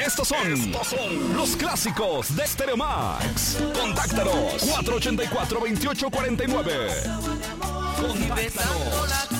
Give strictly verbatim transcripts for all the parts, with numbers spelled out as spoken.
Estos son, Estos son los clásicos de Stereo Max. Contáctanos cuatro ochenta y cuatro, veintiocho cuarenta y nueve. Contáctanos.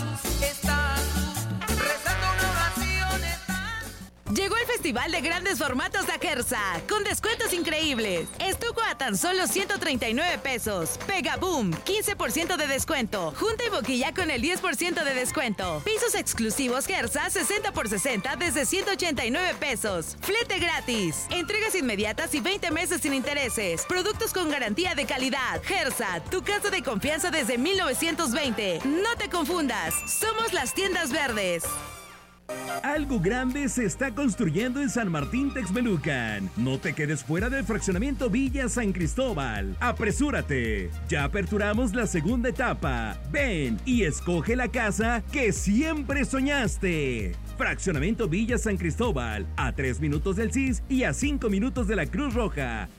Llegó el Festival de Grandes Formatos a Gersa, con descuentos increíbles. Estuco a tan solo ciento treinta y nueve pesos. Pega Boom, quince por ciento de descuento. Junta y boquilla con el diez por ciento de descuento. Pisos exclusivos Gersa, sesenta por sesenta desde ciento ochenta y nueve pesos. Flete gratis. Entregas inmediatas y veinte meses sin intereses. Productos con garantía de calidad. Gersa, tu casa de confianza desde mil novecientos veinte. No te confundas, somos las tiendas verdes. Algo grande se está construyendo en San Martín Texmelucan. No te quedes fuera del fraccionamiento Villa San Cristóbal. Apresúrate. Ya aperturamos la segunda etapa. Ven y escoge la casa que siempre soñaste. Fraccionamiento Villa San Cristóbal. A tres minutos del C I S y a cinco minutos de la Cruz Roja.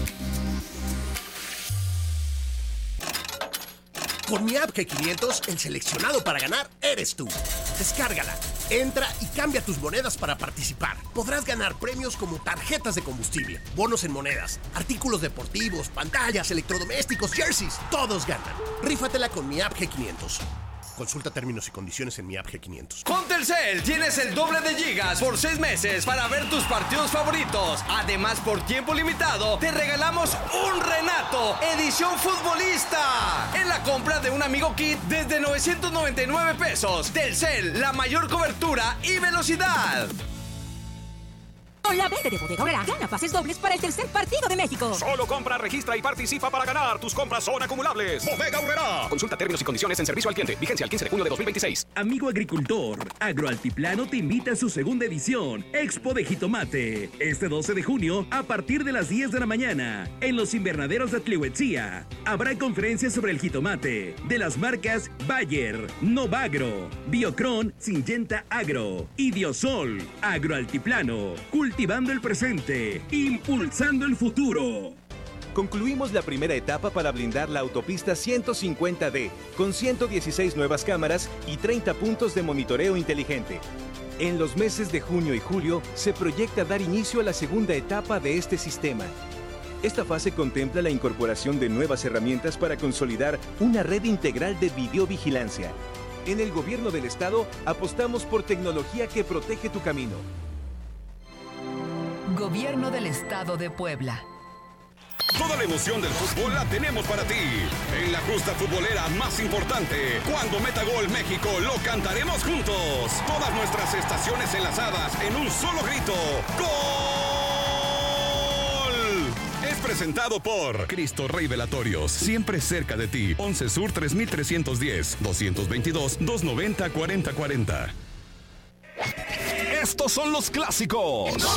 Con mi app G quinientos, el seleccionado para ganar eres tú. Descárgala, entra y cambia tus monedas para participar. Podrás ganar premios como tarjetas de combustible, bonos en monedas, artículos deportivos, pantallas, electrodomésticos, jerseys. Todos ganan. Rífatela con mi app G quinientos. Consulta términos y condiciones en mi app G quinientos. Con Telcel tienes el doble de gigas por seis meses para ver tus partidos favoritos. Además, por tiempo limitado, te regalamos un Renato, edición futbolista, en la compra de un Amigo Kit desde novecientos noventa y nueve pesos. Telcel, la mayor cobertura y velocidad. Con la verde de Bodega Aurrera, gana pases dobles para el tercer partido de México. Solo compra, registra y participa para ganar. Tus compras son acumulables. Bodega Aurrera. Consulta términos y condiciones en servicio al cliente. Vigencia al quince de junio de dos mil veintiséis. Amigo agricultor, Agroaltiplano te invita a su segunda edición, Expo de Jitomate. Este doce de junio, a partir de las diez de la mañana, en los invernaderos de Tlihuetzía. Habrá conferencias sobre el jitomate de las marcas Bayer, Novagro, Biocron, Syngenta Agro y Diosol. Agroaltiplano, cultivando el presente, impulsando el futuro. Concluimos la primera etapa para blindar la autopista ciento cincuenta D, con ciento dieciséis nuevas cámaras y treinta puntos de monitoreo inteligente. En los meses de junio y julio se proyecta dar inicio a la segunda etapa de este sistema. Esta fase contempla la incorporación de nuevas herramientas para consolidar una red integral de videovigilancia. En el Gobierno del Estado apostamos por tecnología que protege tu camino. Gobierno del Estado de Puebla. Toda la emoción del fútbol la tenemos para ti. En la justa futbolera más importante, cuando meta gol México, lo cantaremos juntos. Todas nuestras estaciones enlazadas en un solo grito. ¡Gol! Es presentado por Cristo Rey Velatorios, siempre cerca de ti. once Sur tres mil trescientos diez, doscientos veintidós, doscientos noventa, cuarenta cuarenta. Estos son los clásicos